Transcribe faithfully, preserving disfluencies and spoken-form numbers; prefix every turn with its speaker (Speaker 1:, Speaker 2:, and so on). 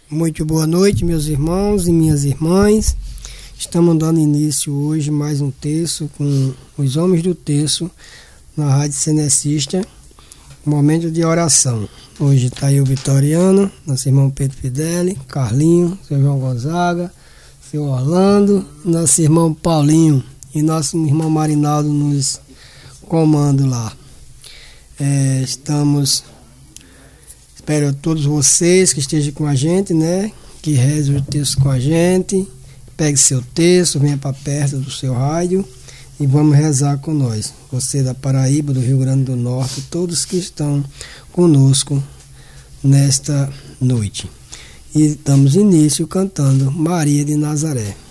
Speaker 1: Muito boa noite, meus irmãos e minhas irmãs. Estamos dando início hoje mais um texto com os homens do texto na Rádio Cenecista, momento de oração. Hoje está aí o Vitoriano, nosso irmão Pedro Fideli, Carlinho, seu João Gonzaga, seu Orlando, nosso irmão Paulinho e nosso irmão Marinaldo nos comando lá. É, estamos... Espero a todos vocês que estejam com a gente, né? Que rezem o texto com a gente. Pegue seu texto, venha para perto do seu rádio e vamos rezar com nós. Você da Paraíba, do Rio Grande do Norte, todos que estão conosco nesta noite. E damos início cantando Maria de Nazaré.